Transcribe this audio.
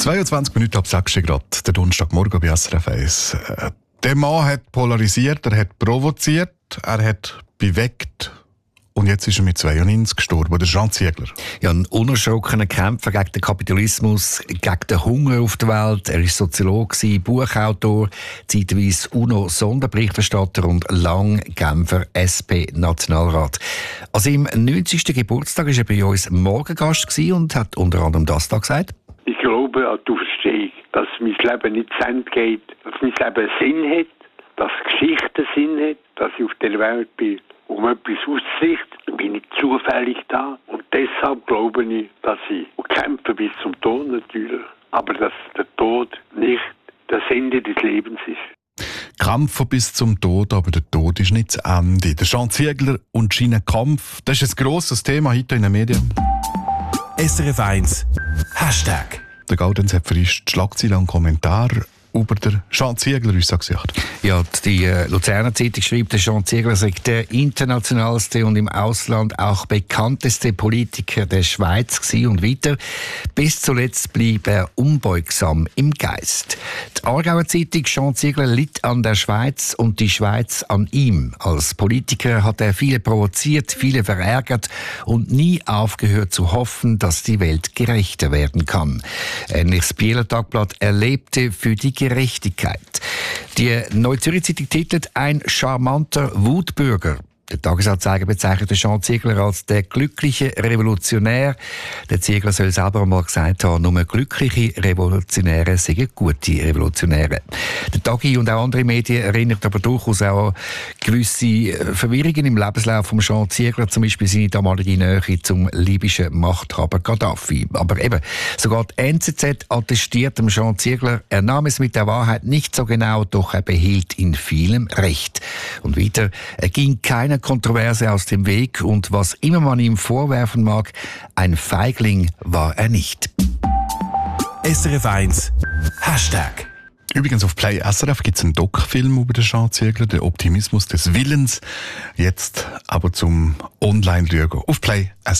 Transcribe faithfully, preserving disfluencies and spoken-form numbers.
zweiundzwanzig Minuten ab sechs Grad, der Donnerstagmorgen bei S R F eins. Der Mann hat polarisiert, er hat provoziert, er hat bewegt. Und jetzt ist er mit zweiundneunzig gestorben, der Jean Ziegler. Ja, ein unerschrockener Kämpfer gegen den Kapitalismus, gegen den Hunger auf der Welt. Er war Soziologe, Buchautor, zeitweise UNO-Sonderberichterstatter und lang Genfer S P-Nationalrat. An seinem neunzigsten Geburtstag war er bei uns Morgengast und hat unter anderem das da gesagt. Ich glaube an die Auferstehung, dass mein Leben nicht zu Ende geht, dass mein Leben Sinn hat, dass Geschichte Sinn hat, dass ich auf der Welt bin, um etwas auszurichten, bin ich zufällig da. Und deshalb glaube ich, dass ich kämpfe bis zum Tod natürlich, aber dass der Tod nicht das Ende des Lebens ist. Kämpfen bis zum Tod, aber der Tod ist nicht das Ende. Der Jean Ziegler und seinen Kampf, das ist ein grosses Thema heute in den Medien. S R F eins Hashtag. Der Gaudenz hat frisch die Schlagzeile und Kommentare über den Jean Ziegler uns gesagt. Ja, die äh, Luzerner Zeitung schreibt, der Jean Ziegler sei der internationalste und im Ausland auch bekannteste Politiker der Schweiz gewesen und weiter. Bis zuletzt blieb er unbeugsam im Geist. Die Aargauer Zeitung, Jean Ziegler litt an der Schweiz und die Schweiz an ihm. Als Politiker hat er viele provoziert, viele verärgert und nie aufgehört zu hoffen, dass die Welt gerechter werden kann. Ähnliches Bieler Tagblatt erlebte für die Gerechtigkeit. Die Neue Zürcher Zeitung titelt «Ein charmanter Wutbürger». Der Tagesanzeiger bezeichnet Jean Ziegler als der glückliche Revolutionär. Der Ziegler soll selber einmal gesagt haben, nur glückliche Revolutionäre sind gute Revolutionäre. Der Tagi und auch andere Medien erinnern aber durchaus auch an gewisse Verwirrungen im Lebenslauf von Jean Ziegler, zum Beispiel seine damalige Nähe zum libyschen Machthaber Gaddafi. Aber eben, sogar die N Z Z attestiert dem Jean Ziegler, er nahm es mit der Wahrheit nicht so genau, doch er behielt in vielem Recht. Und weiter, er ging keiner Kontroverse aus dem Weg und was immer man ihm vorwerfen mag, ein Feigling war er nicht. S R F eins Hashtag. Übrigens auf Play S R F gibt es einen Doc-Film über den Jean Ziegler, der Optimismus des Willens. Jetzt aber zum Online-Schauen auf Play S R F.